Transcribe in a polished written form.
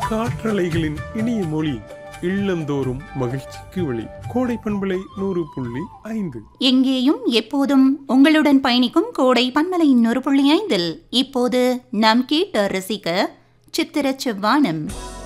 காற்றலைகளின் இனிய மொழி, இல்லந்தோறும் மகிழ்ச்சிக்கு வழி. கோடை பண்பலை 100.5. எங்கேயும் எப்போதும் உங்களுடன் பயணிக்கும் கோடை பண்பலை 100.5. இப்போது நாம் கேட்டு ரசிக்க சித்திர செவ்வானம்.